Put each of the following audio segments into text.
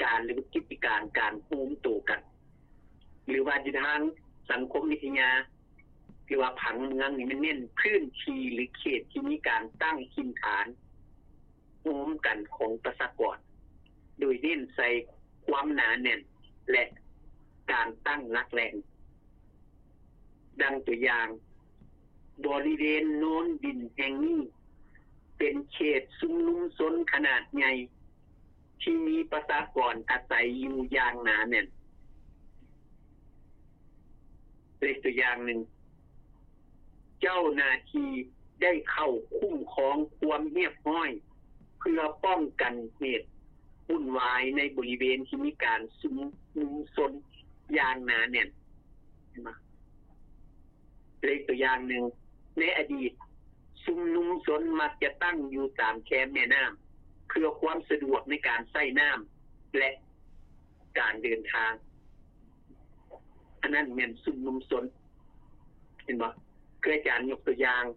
การหรือกิจการการโฮมโตกันหรือว่าทางสังคมวิทยาหรือว่าผังเมืองนี่มันเน้นพื้นที่หรือเขตที่มีการตั้งถิ่นฐานโฮมกันของประชากรโดยเน้นใส่ความหนาแน่นและการตั้งหลักแหล่งดังตัวอย่างบริเวณโน้นดินแห่งนี้เป็นเขตชุมนุมชนขนาดใหญ่ที่มีประชากรอาศัยอยู่อย่างหนาแน่นเป็นตัวอย่างหนึ่งเจ้าหน้าที่ได้เข้าคุ้มครองความเรียบร้อยเพื่อป้องกันเหตุวุ่นวายในบริเวณที่มีการชุมนุมชนอย่างหนาแน่นเป็นตัวอย่างหนึ่งในอดีตชุมนุมชนมักจะตั้งอยู่ตามแคมแม่น้ำเพื่อความสะดวกในการใช้น้ำและการเดินทางอันนั้นแม่นชุมนุมชนเห็นบ่คืออาจารย์ยกตัวอย่าง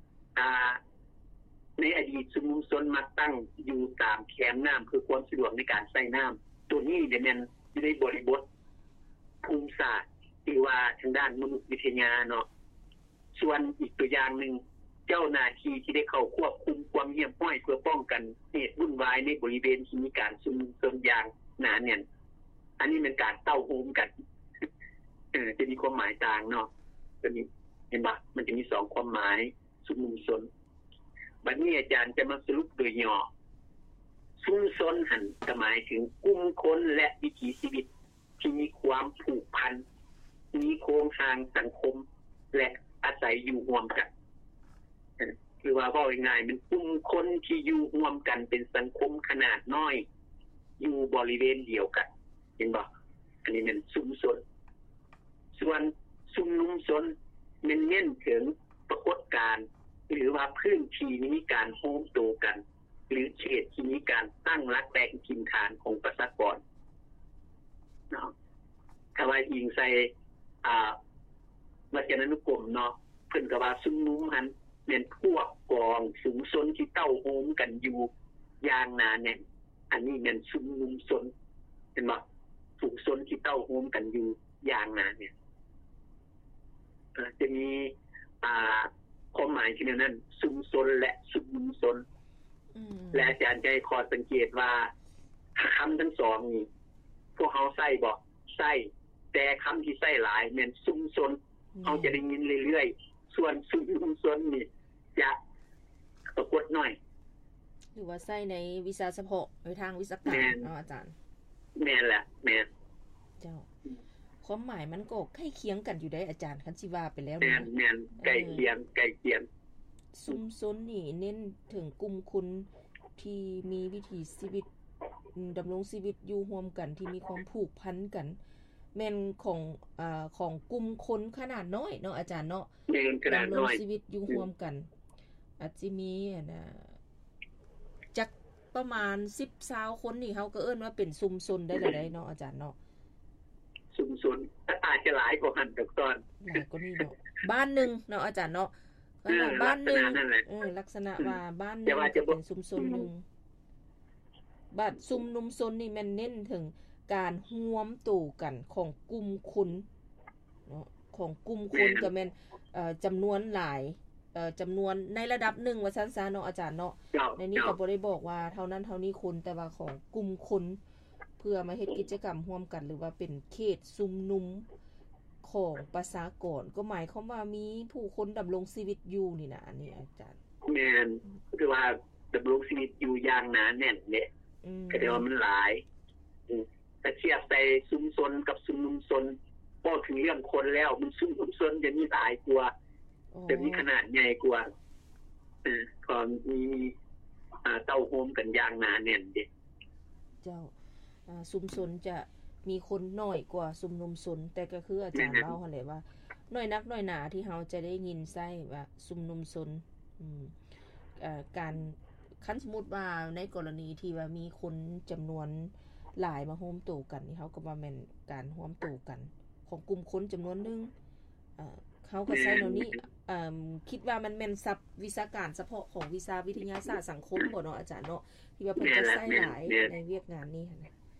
ในอดีตชุมนุมชนมักตั้งอยู่ตามแคมน้ำเพื่อความสะดวกในการใช้น้ำตัวนี้เนี่ยแม่นอยู่ในบริบทภูมิศาสตร์หรือว่าทางด้านมนุษยวิทยาเนาะส่วนอีกตัวอย่างหนึ่งเจ้าหน้าที่ที่ได้เข้าควบคุมความเรียบร้อยเพื่อป้องกันเหตุวุ่นวายในบริเวณที่มีการชุมนุมชนอย่างหนาแน่นอันนี้เป็นการเต้าโฮมกันจะมีความหมายต่างเนาะตัวนี้เห็นปะมันจะมี2ความหมายชุมนุมชนบัดนี้อาจารย์จะมาสรุปโดยย่อชุมชนหันหมายถึงกลุ่มคนและวิถีชีวิตที่มีความผูกพันมีโครงสร้างสังคมและอาศัยอยู่ร่วมกันคือว่าง่ายๆมันกลุ่มคนที่อยู่ร่วมกันเป็นสังคมขนาดน้อยอยู่บริเวณเดียวกันเห็นบ่อันนี้เป็นชุมชนส่วนชุมนุมชนเน้นถึงปรากฏการณ์หรือว่าพื้นที่นี้มีการโฮมโตกันหรือเขตที่มีการตั้งหลักแหล่งถิ่นฐานของประชากรเนาะถ้าว่าอิงใส่วจนานุกรมเนาะเพิ่นก็ว่าชุมนุมหันเป็นพวกกองฝูงชนที่เต้าโฮมกันอยู่อย่างหนาแน่นอันนี้เป็นชุมนุมชนเห็นบ่ฝูงชนที่เต้าโฮมกันอยู่อย่างหนาแน่นจะมีความหมายที่นั้นชุมชนและชุมนุมชนและอาจารย์ใจขอสังเกตว่าคำทั้งสองนี้พวกเขาใส่บ่ใส่แต่คำที่ใส่หลายแม่นชุมชนเขาจะได้ยินเรื่อยๆส่วนชุมนุมชนนี่จะปรากฏน้อยหรือว่าใส่ในวิชาเฉพาะในทางวิชาการเนาะอาจารย์แม่นแหละแม่นเจ้าความหมายมันก็ใกล้เคียงกันอยู่ได้อาจารย์คันสิว่าไปแล้วแม่นใกล้เคียงชุมชนนี่เน้นถึงกลุ่มคนที่มีวิถีชีวิตดำรงชีวิตอยู่ร่วมกันที่มีความผูกพันกันแม่นของกลุ่มคนขนาดน้อยเนาะอาจารย์เนาะดำรงชีวิตอยู่ร่วมกันอาจจะมีจักประมาณ10-20คนนี่เฮาก็เอิ้นว่าเป็นชุมชนได้แล้วได้เนาะอาจารย์เนาะชุมชนอาจจะหลายกว่าหันตอนหลายกว่านี้เนาะบ้านนึงเนาะอาจารย์เนาะบ้านนึงลักษณะว่าบ้านนึงจะเป็นชุมชนนึงบัดชุมนุมชนนี่มันเน้นถึงการร่วมตัวกันของกลุ่มคนเนาะของกลุ่มคนก็แม่นจำนวนหลายจำนวนในระดับหนึ่งว่าซั่นซะเนาะอาจารย์เนาะในนี้ก็บ่ได้บอกว่าเท่านั้นเท่านี้คนแต่ว่าของกลุ่มคนเพื่อมาเฮ็ดกิจกรรมร่วมกันหรือว่าเป็นเขตชุมนุมของประชากรก็หมายความว่ามีผู้คนดำรงชีวิตอยู่นี่นะอันนี้อาจารย์แม่นคือว่าดำรงชีวิตอยู่อย่างหนาแน่นเนี่ยก็ได้ว่ามันหลายแต่เทียบใส่ชุมชนกับชุมนุมชนพอถึงเรื่องคนแล้วมันชุมนุมชนจะมีหลายกว่าจะมีขนาดใหญ่กว่าก็มีเต้าโฮมกันอย่างหนาแน่นเด้เจ้าชุมชนจะมีคนน้อยกว่าชุมนุมชนแต่ก็คืออาจารย์เล่าหั่นแหละว่าน้อยนักน้อยหนาที่เฮาจะได้ยินใช้ว่าชุมนุมชนการคันสมมุติว่าในกรณีที่ว่ามีคนจำนวนหลายมาร่วมตัวกันนี่เฮาก็ว่าแม่นการร่วมตัวกันของกลุ่มคนจำนวนนึงเขาก็ใช้แนวนี้คิดว่ามันแม่นศัพท์วิชาการเฉพาะของวิชาวิทยาศาสตร์สังคมบ่เนาะอาจารย์เนาะที่ว่าเพิ่นจะใช้หลายในเวียกงานนี้นะ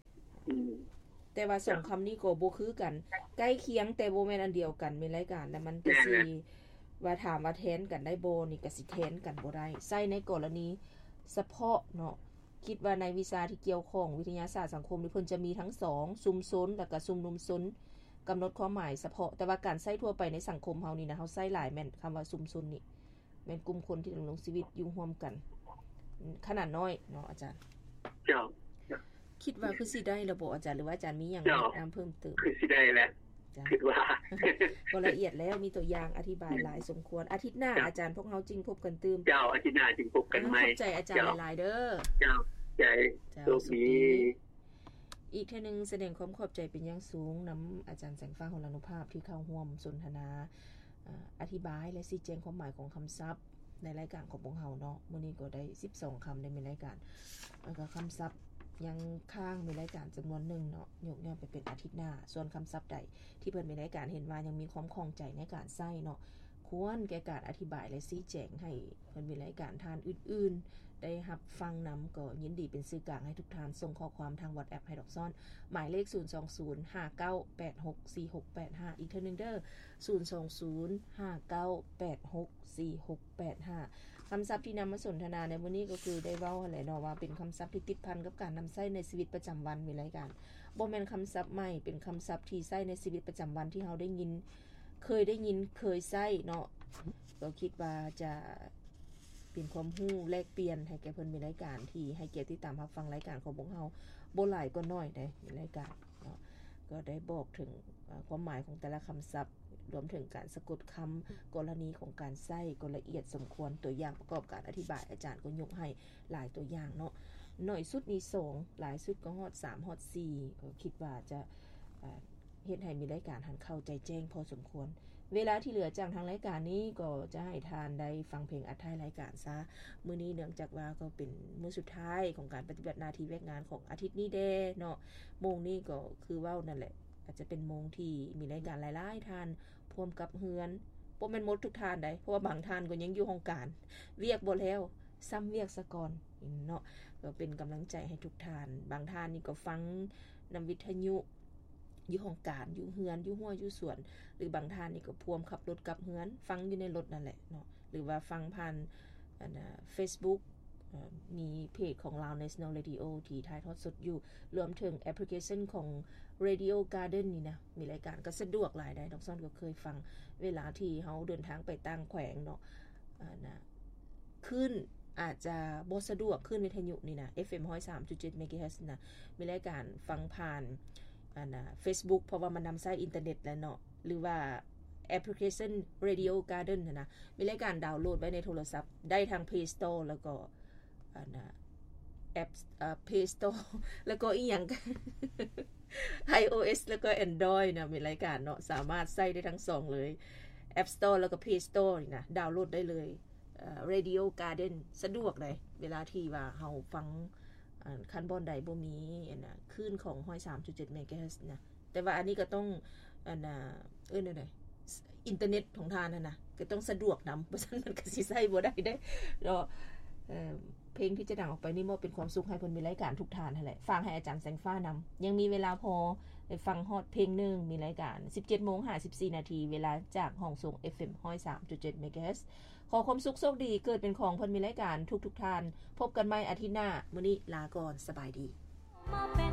แต่ว่าสองคำนี้ก็บ่คือกันใกล้เคียงแต่บ่แม่นอันเดียวกันมีรายการแต่มันก็สิว่าถามว่าแทนกันได้บ่นี่ก็สิแทนกันบ่ได้ใช้ในกรณีเฉพาะเนาะคิดว่าในวิชาที่เกี่ยวข้องวิทยาศาสตร์สังคมนี่เพิ่นจะมีทั้ง2ซุมซนแล้วก็ซุมนุมซนกำหนดความหมายเฉพาะแต่ว่าการใช้ทั่วไปในสังคมเฮานี่นะเฮาใช้หลายแม่นคำว่าซุมซนนี่แม่นกลุ่มคนที่ดำรงชีวิตอยู่ร่วมกันขนาดน้อยเนาะอาจารย์เจ้าคิดว่าคือสิได้ระบบอาจารย์หรือว่าอาจารย์มีหยังแนะนําเพิ่มเติมคือสิได้แล้วคิดว่าบ่ละเอียดแล้วมีตัวอย่างอธิบายหลายสมควรอาทิตย์หน้าอาจารย์พวกเฮาจริงพบกันตื่มเจ้าอาทิตย์หน้าจริงพบกันใหม่ขอบใจอาจารย์หลายๆเด้อเจ้าใจโชคดีอีกเทื่อนึงแสดงความขอบใจเป็นอย่างสูงนําอาจารย์แสงฟ้าหรานุภาพที่เข้าร่วมสนทนาอธิบายและชี้แจงความหมายของคําศัพท์ในรายการของพวกเฮาเนาะมื้อนี้ก็ได้12 คําในรายการแล้วก็คําศัพท์ยังค้างในรายการจํานวนนึงเนาะยกย่อไปเป็นอาทิตย์หน้าส่วนคําศัพท์ใดที่เพิ่นมีรายการเห็นว่ายังมีความคล่องใจในการใช้เนาะควรแก่การอธิบายและชี้แจงให้เพิ่นมีรายการทานอื่นๆได้รับฟังนําก็ยินดีเป็นสื่อกลางให้ทุกท่านส่งข้อความทาง WhatsApp ให้ดอกซ้อนหมายเลข02059864685อีกเทื่อนึงเด้อ02059864685คําศัพท์ที่นํามาสนทนาในมื้อนี้ก็คือได้เว้าหั่นแหละเนาะว่าเป็นคําศัพท์ที่ติดพันกับการนําใช้ในชีวิตประจําวันมีรายการบ่แม่นคําศัพท์ใหม่เป็นคําศัพท์ที่ใช้ในชีวิตประจําวันที่เฮาได้ยินเคยใช้เนาะก็คิดว่าจะเป็นความรู้แลกเปลี่ยนให้แก่เพิ่นมีรายการที่ให้เกียรติติดตามรับฟังรายการของพวกเฮาบ่หลายก็น้อยได้มีรายการเนาะก็ได้บอกถึงความหมายของแต่ละคําศัพท์รวมถึงการสะกดคํากรณีของการใช้ก็ละเอียดสมควรตัวอย่างประกอบการอธิบายอาจารย์ก็ยกให้หลายตัวอย่างเนาะน้อยสุดนี่2หลายสุดก็ฮอด3ฮอด4ก็คิดว่าจะเฮ็ดให้มีรายการหันเข้าใจแจ้งพอสมควรเวลาที่เหลือจากทางรายการนี้ก็จะให้ทานได้ฟังเพลงอัดท้ายรายการซะมื้อนี้เนื่องจากว่าก็เป็นมื้อสุดท้ายของการปฏิบัติหน้าที่แวกงานของอาทิตย์นี้แดเนาะโมงนี้ก็คือเว้านั่นแหละอาจจะเป็นโมงที่มีรายการหลายๆท่านพร้อมกับเฮือนบ่แม่นหมดทุกท่านได้เพราะว่าบางท่านก็ยังอยู่ห้องการเวียกบ่แล้วซ้ำเวียกซะก่อนเนาะก็เป็นกำลังใจให้ทุกท่านบางท่านนี่ก็ฟังนําวิทยุอยู่ห้องการอยู่เฮือนอยู่หัวอยู่สวนหรือบางท่านนี่ก็พวมขับรถกลับเฮือนฟังอยู่ในรถนั่นแหละเนาะหรือว่าฟังผ่านFacebook มีเพจของ Lao National Radio ที่ถ่ายทอดสดอยู่รวมถึงแอปพลิเคชันของ Radio Garden นี่นะมีรายการก็สะดวกหลายได้ดอกซ้อนก็เคยฟังเวลาที่เฮาเดินทางไปต่างแขวงเนาะขึ้นอาจจะบ่สะดวกขึ้นวิทยุนี่นะ FM 103.7 MHz นะมีรายการฟังผ่านFacebook เพราะว่ามันนําใช้อินเทอร์เน็ตแล้วเนาะหรือว่าแอปพลิเคชัน Radio Garden นะมีรายการดาวน์โหลดไว้ในโทรศัพท์ได้ทาง Play Store แล้วก็แอปPlay Store แล้วก็อีหยัง iOS แล้วก็ Android นะมีรายการเนาะสามารถใช้ได้ทั้ง2เลย App Store แล้วก็ Play Store นี่นะดาวน์โหลดได้เลยRadio Garden สะดวกเลยเวลาที่ว่าเฮาฟังคันบอนใดบ่มีคลื่นของ 103.7 เมกะเฮิรตซ์นะแต่ว่าอันนี้ก็ต้องนั่นน่ะอินเทอร์เน็ตของทานนั่นน่ะก็ต้องสะดวกนําบ่ซั่นมันก็สิใช้บ่ได้เด้เนาะเพลงที่จะดังออกไปนี่มอบเป็นความสุขให้เพิ่นมีรายการทุกท่านนั่นแหละฟังให้อาจารย์แสงฟ้านํายังมีเวลาพอได้ฟังฮอดเพลงนึงมีรายการ 17:54 นาทีเวลาจากห้องส่ง FM 103.7 เมกะเฮิรตซ์ขอความสุขโชคดีเกิดเป็นของเพิ่นมีรายการทุกๆท่านพบกันใหม่อาทิตย์หน้ามื้อนี้ลาก่อนสบายดี